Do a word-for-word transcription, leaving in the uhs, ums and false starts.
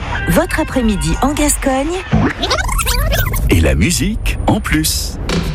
votre après-midi en Gascogne. Et la musique en plus.